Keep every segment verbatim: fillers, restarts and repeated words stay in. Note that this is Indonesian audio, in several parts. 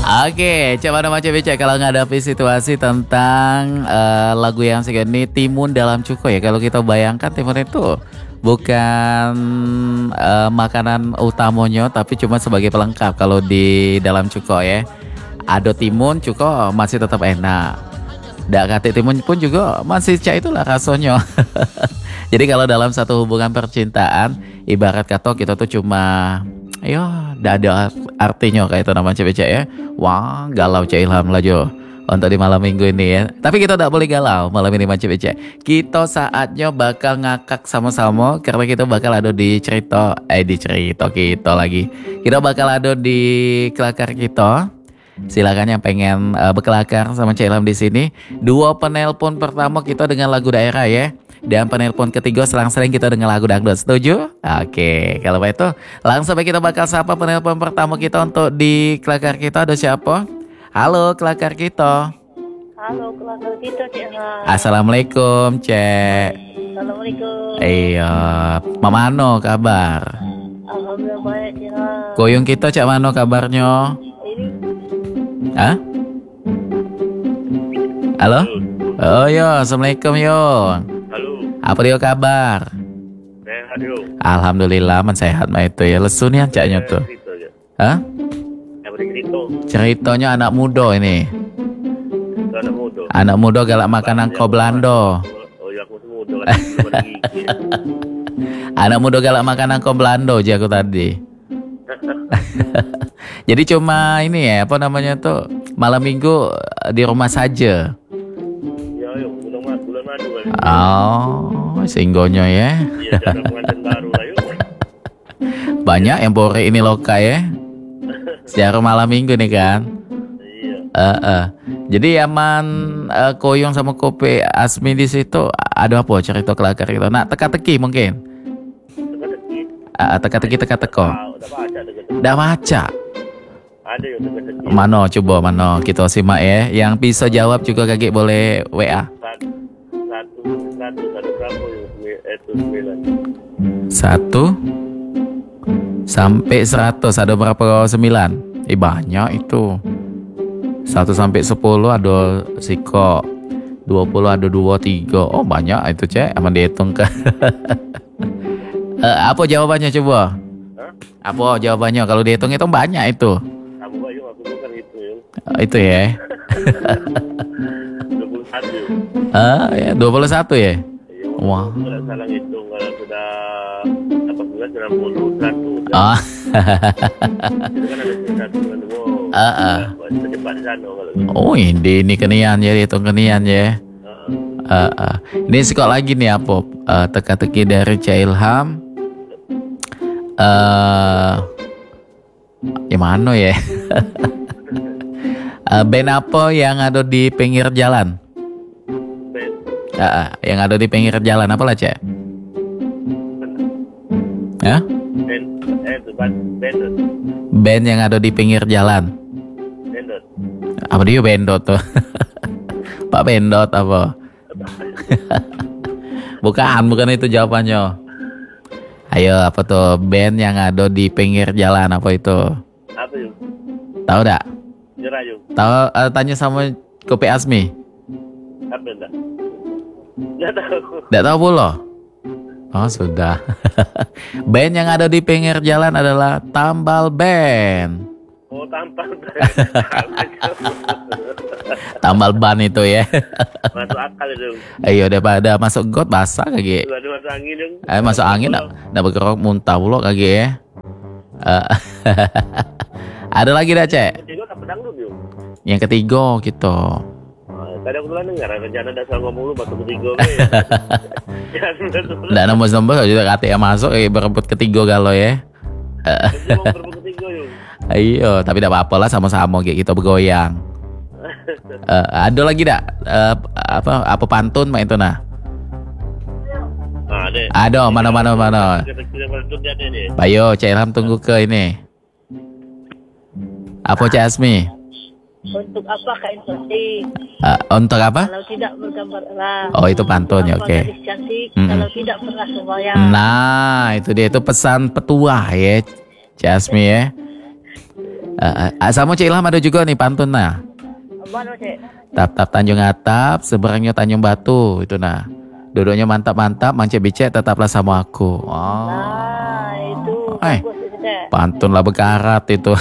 Oke, coba nama C B C kalau ngadapi situasi tentang uh, lagu yang segini timun dalam cuko ya. Kalau kita bayangkan timun itu bukan uh, makanan utamanya tapi cuma sebagai pelengkap kalau di dalam cuko ya. Ado timun cuko masih tetap enak. Dak kate timun pun juga masih cah itulah rasanya. Jadi kalau dalam satu hubungan percintaan ibarat kata kita tuh cuma ayo, udah ada artinya kayak itu nama C B C ya. Wah, galau Cak Ilham lah Jo untuk di malam minggu ini ya. Tapi kita tidak boleh galau malam ini C B C. Kita saatnya bakal ngakak sama-sama karena kita bakal ada di cerita eh di cerita kita lagi. Kita bakal ada di kelakar kita. Silakan yang pengen uh, berkelakar sama Cak Ilham di sini. Dua penelpon pertama kita dengan lagu daerah ya. Dan penelpon ketiga selang-seling kita dengan lagu dangdut. Setuju? Oke, kalau itu langsung kita bakal sapa penelpon pertama kita untuk di kelakar kita. Ada siapa? Halo kelakar kita. Halo kelakar kita Cek. Assalamualaikum Cek. Assalamualaikum. Iya, mamano kabar? Alhamdulillah baik Cek. Koyong kita Cak mano kabarnya? Ini. Hah? Halo? Oh yo, assalamualaikum yo. Apa dia kabar? Sehat yo. Alhamdulillah man sehat mah itu ya. Lesu nih caknya tuh. Hah? Ceritanya anak muda ini. Anak muda. Anak muda galak makanan ko Belanda. Oh ya aku muda kan. Anak muda galak makanan ko Belanda aja aku tadi. Jadi cuma ini ya apa namanya tuh malam minggu di rumah saja. Oh, singgonya ya. Iya, cara pengantin baru lah yuk. Banyak yang bore ini loka ya. Secara malam minggu nih kan. Iya. Uh, uh. Jadi aman uh, koyong sama kopi Asmi di situ ada apa cerita kelakar itu? Nah, teka-teki mungkin. Teka-teki. Uh, teka-teki teka-teko. Udah baca teka-teki. Udah baca. Ada yuk teka-teki. Mano coba mano kita simak ya. Yang bisa jawab juga kakek boleh W A. Satu, satu, satu berapa yuk? Itu sembilan. Satu sampai seratus ada berapa sembilan? Eh banyak itu. Satu sampai sepuluh ada siko. Dua puluh ada dua tiga. Oh banyak itu cek. Aman dihitung ke. uh, apa jawabannya coba? Hah? Apa jawabannya? Kalau dihitung itu banyak itu. Kamu gak yuk? Aku bukan itu yuk. Uh, itu ya. Dua puluh satu. Ah ya dua puluh satu ya. Wah. Kalau salah ngitung kalau sudah delapan belas, sembilan puluh, satu. Ah. Itu kan ada satu dengan dua. Ah, ah. Secepat di sana kalau gitu. Oh ini ini kenian ya hitung kenian ya. Uh, uh. Ini sekolah lagi nih apa uh, teka-teki dari Cak Ilham. Uh, gimana ya? uh, band apa yang ada di pinggir jalan? Band. Uh, uh, yang ada di pinggir jalan apa lah Cak? Hah? Band. Eh itu band. Band. Band yang ada di pinggir jalan. Band. Apa dia Bendot tuh? Pak Bendot apa? Bukan, bukan itu jawabannya. Ayo, apa tuh band yang ada di pinggir jalan apa itu? Apa yuk? Tahu tak? Nyerah yuk. Tahu? Uh, tanya sama Kopi Asmi. Apa enggak? Enggak tahu. Tidak tahu pula. Oh sudah. Band yang ada di pinggir jalan adalah Tambal Band. Oh tampal. Tambal ban itu ya. Masuk akal itu. Ayo daripada masuk got basah kaki. Ada masuk angin dong. Eh masuk angin dah dah bergerak muntah pula kaki ya. Uh, ada lagi dah Cek? Ketiga tak pedang dulu yuk. Yang ketiga gitu. Tadi aku telah dengar rencana dasar ngomong lu batu ketiga. Nggak nembus-nembus juga kata yang masuk eh, berebut ketiga galau ya. Mau berebut ketiga yuk. Ayo, tapi tidak apa-apa lah sama-sama kayak kita bergoyang. Uh, ada lagi dak uh, apa apa pantun mah itu nah? Ada. Ada mana mana mana. Ayo, Cak Ilham tunggu ke ini. Apa Cak Asmi? Untuk apa kain putih? Uh, untuk apa? Kalau tidak bergambar elang. Oh itu pantun ya, oke. Okay. Cantik, Mm-mm. kalau tidak pernah sembahyang. Nah itu dia itu pesan petuah ya, Cak Asmi ya. Uh, uh, sama Cik Ilham ada juga nih pantun nah. Mana cek? Tap-tap Tanjung Atap, seberangnya Tanjung Batu itu nah. Duduknya mantap-mantap, Mang Cek Becek tetaplah sama aku. Oh. Nah, itu Eh, bagus itu cek. pantun lah berkarat itu.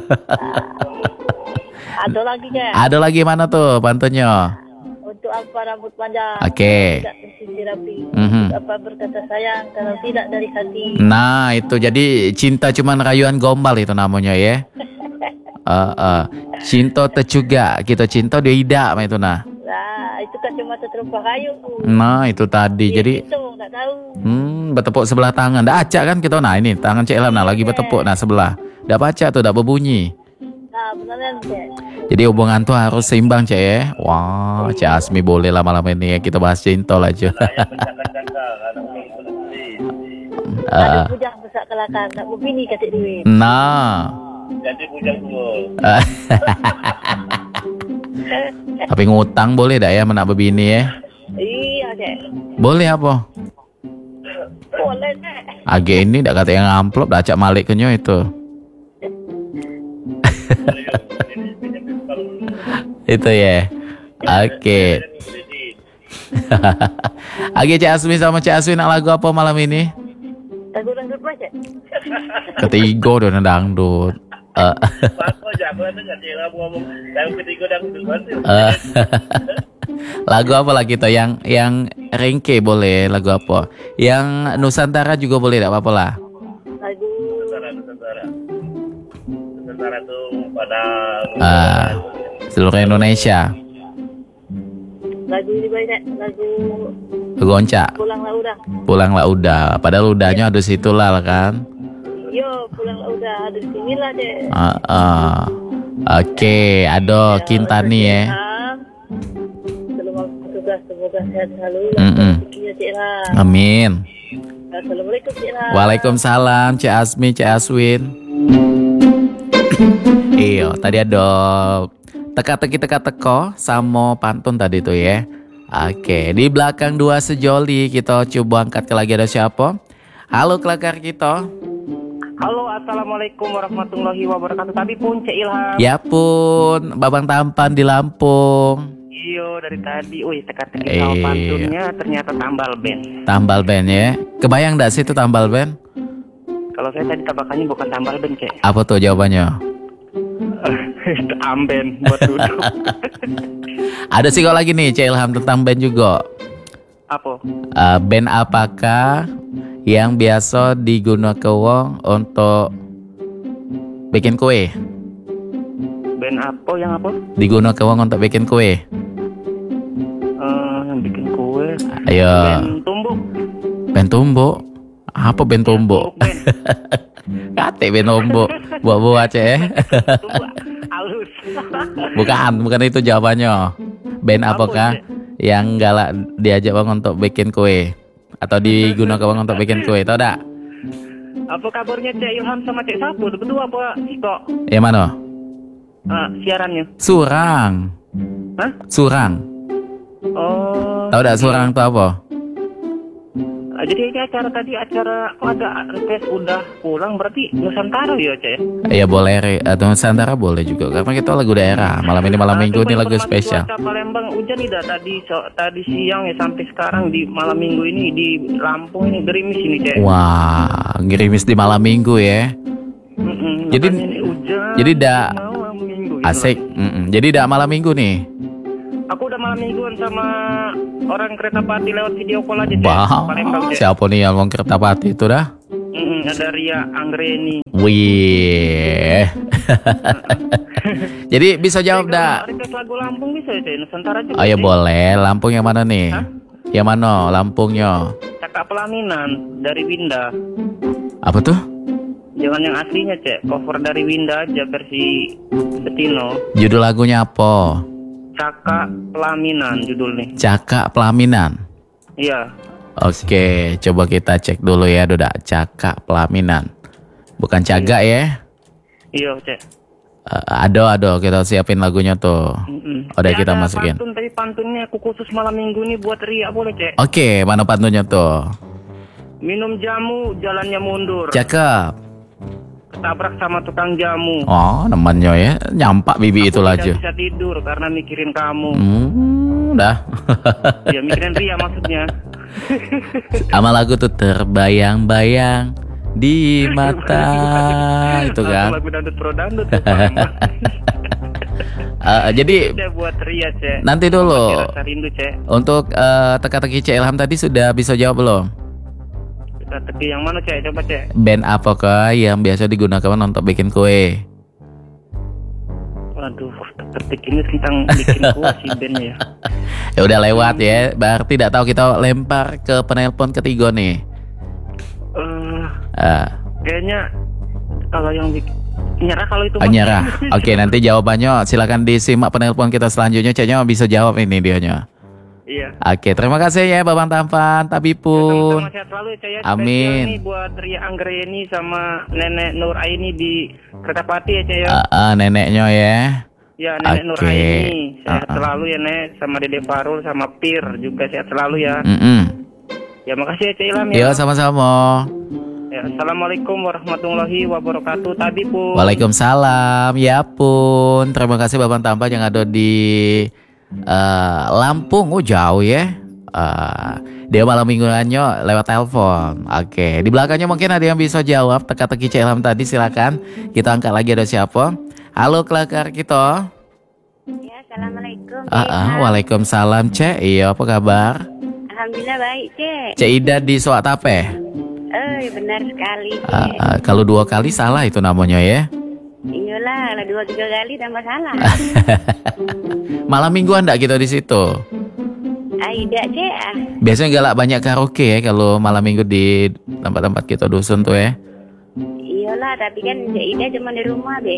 Ada lagi cek. Ada lagi mana tuh pantunnya? Untuk apa rambut panjang? Oke. Tidak bersisir rapi. Mhm. Untuk apa berkata sayang kalau tidak dari hati. Nah itu jadi cinta cuman rayuan gombal itu namanya ya. Uh, uh. Cinta tercuga, kita cinta dia tidak itu nah. Nah, itu kan cuma terupa kayu. Nah itu tadi Dia jadi itu nggak tahu. hmm, bertepuk sebelah tangan. Dah acak kan kita nah ini tangan Cik Ilham nah lagi bertepuk nah sebelah. Dah baca tuh dah berbunyi. Nah, beneran cek. Jadi hubungan tuh harus seimbang Cik ya. Wah, Cik Asmi boleh lah malam ini ya kita bahas cinta lah aja. Saya bercakap-cakap, anak orang itu nanti. Ada Uh, bujang besar kelakar, nak berbini kata duit. nah. Jadi bujang tua. Uh, tapi ngutang boleh dah ya menak berbini ya. Iya cek. Boleh apa? Boleh cek. Age ini dah kata yang amplop dah acak malik kenyo itu. Itu ya. Oke. Age Cik Asmi sama Cik Asmi nak lagu apa malam ini? Dangdut-dangdut apa cek? Ketiga dah dangdut. Eh, Apa aja, aku dengar Cik Ilham ngomong. Yang ketiga dah aku eh. Lagu apa lagi tuh yang yang ringke boleh lagu apa? Yang Nusantara juga boleh tak apa-apa lah. Lagu Nusantara, Nusantara. Nusantara tuh pada Ah, seluruh Indonesia. lagu ini banyak lagu Goncak. pulanglah udah. Pulanglah udah. Padahal udahnya ada situ lah kan. Yo pulanglah udah ada di sini lah deh. Ah, ah. Oke, ada Kintani ya. Selamat bertugas, semoga sehat selalu. Mm-mm. Rezekinya Cik Ilham. Amin. Assalamualaikum Cik Ilham. Waalaikumsalam, Cik Asmi, Cik Aswin. Iyo, tadi ada teka-teki teka-teko sama pantun tadi tuh ya. Oke, di belakang dua sejoli kita coba angkat ke lagi ada siapa? Halo kelakar kita. Halo, assalamualaikum warahmatullahi wabarakatuh. Tadi pun Cik Ilham. Ya pun, Babang Tampan di Lampung. Iyo dari tadi, wih teka-teki Eh. sama pantunnya ternyata tambal ben. Tambal ben ya. Kebayang gak sih itu tambal ben? Kalau saya tadi tabakannya bukan tambal ben, Cek. Apa tuh jawabannya? Amben buat duduk. Ada sih kok lagi nih Cik Ilham tentang band juga. Apa? Uh, band apakah yang biasa digunakan wong untuk bikin kue? Ben apa yang apa? Digunakan wong untuk bikin kue. Eh, yang bikin kue. Ayo. Ben tumbuk. Band tumbuk. Apa band tumbuk? Ben. Kate band tumbuk. Buat-buat Cek ya. Tumbuk halus. Bukan, bukan itu jawabannya. Band Apa, apakah yang galak diajak wong untuk bikin kue? Atau digunakan wong untuk bikin kue? Tahu tak? Apa kabarnya Cik Ilham sama Cik Sapu? Berdua apa sih kok? Yang mana? Ah, siarannya. Surang. Hah? Surang. Oh. Tahu tak surang itu apa? Ah, jadi ini acara tadi acara oh, ada request udah pulang berarti Nusantara ya Cek? Iya boleh, Re. Atau Nusantara boleh juga. Karena kita lagu daerah. Malam ini malam Ah, minggu coba ini lagu informasi spesial. Cuaca Palembang hujan tidak tadi so, tadi siang ya sampai sekarang di malam minggu ini di Lampung ini gerimis ini Cek. Wah, gerimis di malam minggu ya. Mm-mm, Jadi- makanya ini hujan. jadi dak malam minggu. gitu Asik. loh. Mm-mm. Jadi dak malam minggu nih. Aku udah malam mingguan sama orang kereta api lewat video call aja Cek. Wah, Palembang Cek. siapa nih yang ngomong kereta api itu dah? Mm-mm, ada Ria Anggreni. Wih. Jadi bisa jawab Cek, dak? request lagu Lampung bisa ya Cek? Nusantara juga. Oh ya Cek. boleh. Lampung yang mana nih? Hah? Yang mana Lampungnya? Cakap Pelaminan dari Winda. Apa tuh? Jangan yang aslinya Cek, cover dari Winda aja versi Betino. Judul lagunya apa? Caka Pelaminan judulnya. Cakak Pelaminan. Iya. Oke, coba kita cek dulu ya, Doda. Cakak Pelaminan. Bukan cagak ya? Iya Cek. Uh, ada, ada. Kita siapin lagunya tuh. Mm-mm. Udah Ya, kita ada masukin. Pantun tapi pantunnya aku khusus malam minggu nih buat Ria boleh Cek. Oke, mana pantunnya tuh? Minum jamu jalannya mundur. Cakep. ketabrak sama tukang jamu. Oh, namanya ya, nyampak bibi itu Aku laju. tidak bisa tidur karena mikirin kamu. Hmm, dah. Ya mikirin Ria maksudnya. Sama lagu tuh terbayang-bayang di mata itu kan. Lagu dangdut pro dangdut tuh, sama. Uh, jadi Udah buat Ria, Cek. nanti dulu Rasa rindu, Cek. untuk uh, teka-teki Cek Ilham tadi sudah bisa jawab belum? Kita teki yang mana, Cek? Coba, Cek. Band apakah yang biasa digunakan untuk bikin kue? Waduh, ketik ini tentang bikin kue sih bandnya ya. Ya udah lewat ya. Berarti tidak tahu, kita lempar ke penelpon ketiga nih. Eh, Uh, kayaknya kalau yang bikin nyerah kalau itu. oh, mah. nyerah. Oke, nanti jawabannya silakan disimak penelpon kita selanjutnya. Ceknya bisa jawab ini dianya. Iya. Oke, terima kasih ya Babang Tampan, Tapi pun. Sama-sama sehat selalu ya, Cek, ya. Amin. Spesial nih buat Ria Anggreni sama Nenek Nur Aini di Kertapati ya, Cek, ya. Uh, uh, neneknya ya. Ya, Nenek Nur Oke. Aini. Sehat Uh-uh. selalu ya, Nek. Sama Dede Farul sama Pir juga sehat selalu ya. Mm-mm. Ya, makasih ya, Cek Ilham Yo, ya. sama-sama. Ya, Assalamualaikum warahmatullahi wabarakatuh. Tadi pun. Waalaikumsalam. Ya pun, terima kasih Babang Tampan yang ada di uh, Lampung. Oh, jauh ya. Uh, dia malam mingguannya lewat telepon. Oke, di belakangnya mungkin ada yang bisa jawab teka-teki Cek Ilham tadi. Silakan kita angkat lagi, ada siapa? Halo kelakar kita. Ya, assalamualaikum. Ah, ah, waalaikumsalam Cek. Iya, apa kabar? Alhamdulillah baik, Cek. Cek Ida di Soak Tape. Eh, benar sekali, Cek. Ah, ah, kalau dua kali salah itu namanya ya. Iyalah, lah dua tiga kali tambah salah. Malam mingguan enggak kita di situ? Aida, Cek. Ah. Biasanya galak banyak karaoke ya kalau malam minggu di tempat-tempat kita dusun tuh ya. Iyalah, tapi kan Cek Ida cuma di rumah, Be.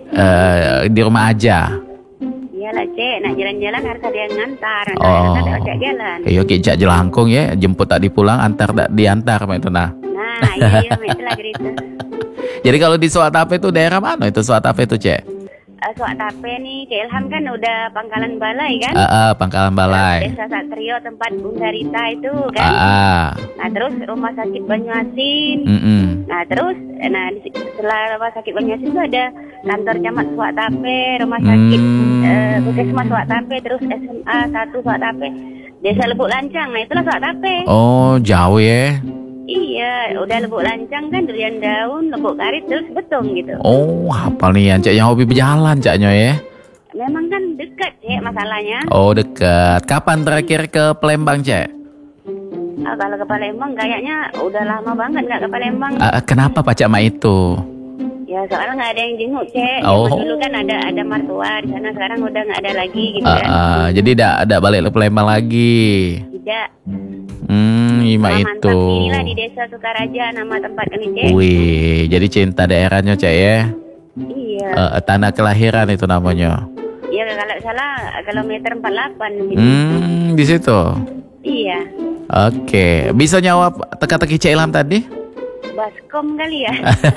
Eh, di rumah aja. Iyalah, Cek, nak jalan-jalan harus ada yang ngantar. Nak Oh. ada ojek jalan. Iya, kicak jelangkung ya, jemput tak dipulang, antar tak diantar itu nah. Nah, iya, iya, itulah gitu. Jadi kalau di Soak Tape itu daerah mana itu Soak Tape itu, Cek? Uh, Soak Tape nih, Cek Ilham kan udah Pangkalan Balai kan? Ah, ah, Pangkalan Balai. Desa Satrio tempat Bunda Rita itu kan? Ah, ah. Nah terus rumah sakit Banyuasin. Mm-mm. Nah terus, nah di, setelah rumah sakit Banyuasin itu ada kantor camat Soak Tape, rumah sakit Hmm. eh, Puskesmas Soak Tape, terus S M A satu Soak Tape, Desa Lebuk Lancang. Nah itulah Soak Tape. Oh, jauh ya. Iya, udah Lebuk Lancang kan durian daun, Lebuk Karit terus Betung gitu. Oh, apa nih yang Cek yang hobi berjalan Caknya ya? Memang kan dekat ya masalahnya. Oh, dekat. Kapan terakhir ke Palembang, Cek? Ah, kalau ke Palembang kayaknya udah lama banget nggak ke Palembang. Ah, kenapa Pak Cak Ma itu? Ya soalnya nggak ada yang jenguk, Cek. Oh. Zaman dulu kan ada ada mertua di sana, sekarang udah nggak ada lagi gitu Ah, kan. ah, jadi tidak ada balik ke Palembang lagi. Tidak. Hmm, ima Nah, itu. mantap inilah di Desa Sukaraja nama tempat ini, Cek. Wih, jadi cinta daerahnya Cak ya? Iya. Eh, tanah kelahiran itu namanya. Iya kalau salah kilometer empat puluh delapan gitu. Hmm, di situ. Iya. Oke, bisa jawab teka-teki Cak Ilham tadi? Baskom kali ya.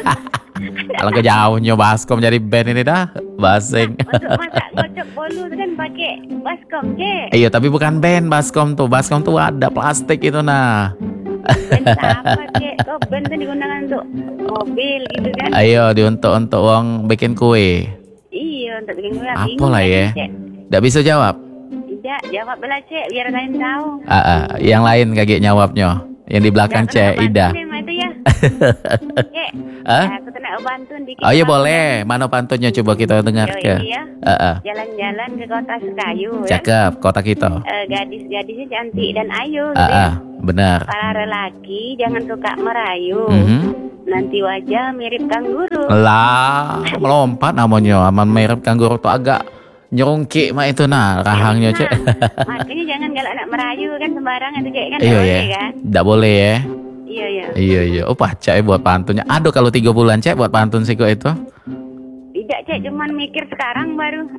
Kalau ke jauhnya Baskom jadi band ini dah, basing. Untuk masak ngocok bolu itu kan pakai baskom, Cek. Iya, tapi bukan band Baskom tuh. Baskom tuh ada plastik itu nah. Ben apa, Cek? Kok ben itu digunakan untuk mobil gitu kan? Ayo diuntuk-untuk uang bikin kue. Iya, untuk bikin gula. Apa lah ya? Nggak bisa jawab. Tidak, jawab belah, Cek, biar kalian tahu. Ah, ah, yang lain kaget jawabnya. Yang di belakang Nggak Cek pernah Ida. bantu nih, itu ya. Cek, Hah? aku tuh nak bantuin dikit. Oh iya Bang. boleh. Mana pantunnya coba kita dengar Yo, ke. ini ya. Ah, ah. Jalan-jalan ke kota Sekayu ya. Cakep kota kita. Eh, gadis-gadisnya cantik dan ayu gitu Ah, ya. ah, benar. Para lelaki jangan suka merayu. Mhm. Nanti wajah mirip kanguru. Lah, melompat namanya. Aman merek kangguru tuh agak nyerungkik mah itu nah rahangnya Cek. Nah, makanya jangan galak nak merayu kan sembarangan itu, Cek, kan Iya nggak ya. boleh kan. Nggak boleh ya. Iya iya. Iya iya. Oh pacak ya buat pantunnya. Aduh kalau tiga bulan Cek buat pantun sih kok itu. Tidak, Cek, cuman mikir sekarang baru.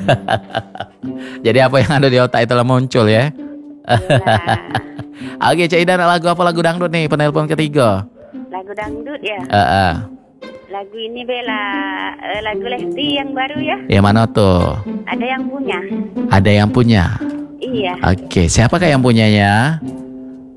Jadi apa yang ada di otak itulah muncul ya. Nah, Oke Cek Ida, lagu apa lagu dangdut nih penelpon ketiga? lagu dangdut ya. Ah, ah. Lagu ini Bella, eh, lagu Lesti yang baru ya. Yang mana tuh? Ada yang punya. Ada yang punya. Iya. Oke, siapakah yang punyanya?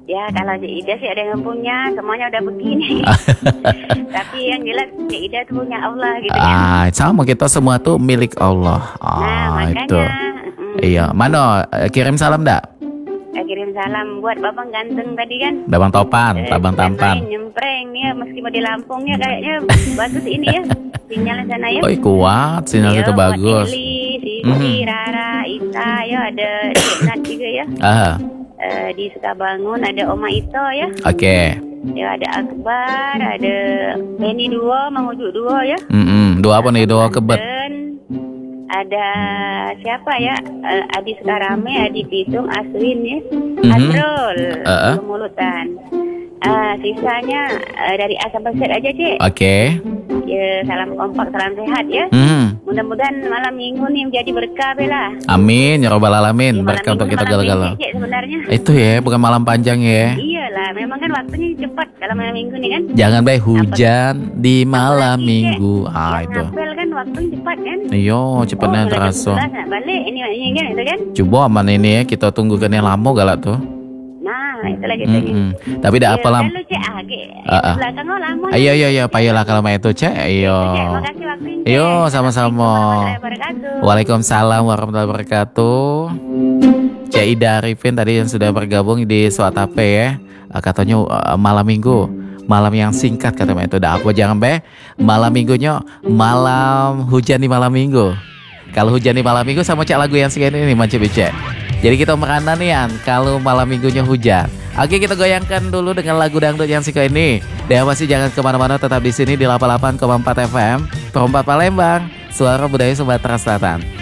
Ya kalau Cik Ida sih ada yang punya, semuanya udah begini. Tapi yang jelas Cik Ida tuh punya Allah gitu kan. Ah, sama kita semua tuh milik Allah. Ah, Nah makanya. itu. mm, Iya, Mano, eh, kirim salam dak? saya kirim salam buat Babang ganteng tadi kan. Babang Topan, Eh, Babang yang Tampan. main nyempreng ya, meski mau di Lampung ya kayaknya bagus ini ya. Sinyalnya sana ya. Oh, kuat, sinyal Iya, itu buat bagus. Eli, Siti, Mhm. Rara, Ita ya, ada Cik Nat juga ya. Ah, Eh, di Sukabangun ada Oma Ito ya. oke. Ya ada Akbar, ada Benny Duo, Mang Ujuk Duo ya. Mm-mm. Dua apa nih? Dua kebet. Dan ada siapa ya? Eh, Adi Sukarame, Adi Pitung, Aswin ya. Mhm. Asrul, Uh-uh. Pemulutan. Eh, sisanya eh, dari Asam Beset aja Cik. Oke. Ya, salam kompak, salam sehat ya. Hmm. Mudah-mudahan malam minggu nih menjadi berkah Bella. Amin ya robbal alamin. Ya, malam Berkah untuk minggu kita malam galau-galau. pendek, Cik, sebenarnya. Itu ya, bukan malam panjang ya. Iyalah, memang kan waktunya cepat kalau malam minggu nih kan. Jangan baik hujan di malam Apalagi, Cik, minggu. Ah, yang itu. ngapel kan waktunya cepat kan. Iyo, cepatnya Oh, kalau jam terasa. sebelas nak balik ini ini kan itu kan. Coba aman ini ya, kita tunggu kan yang lama galak tuh. Nah, itulah kita ini. Mm-mm. Tapi dah apa lam? Kalau Cik ah, Cik. Ah, ah. Belakang oh lama. Ayo, ayo, ayo, payolah kalau main itu cek. Iyo. Cik, makasih waktunya. Cik. Iyo, sama-sama. Assalamualaikum warahmatullahi wabarakatuh. Waalaikumsalam warahmatullahi wabarakatuh. Cik Ida Arifin tadi yang sudah bergabung di Suatape ya. Ah, katanya uh, malam minggu, malam yang singkat katanya itu. Dah apa jangan be? Malam minggunya malam hujan di malam minggu. Kalau hujan di malam minggu sama cek lagu yang segini ini macam cek. Jadi kita merana nih An, kalau malam minggunya hujan. Oke kita goyangkan dulu dengan lagu dangdut yang sika ini. Dan masih jangan kemana-mana, tetap di sini di delapan puluh delapan koma empat F M Perempat Palembang, suara budaya Sumatera Selatan.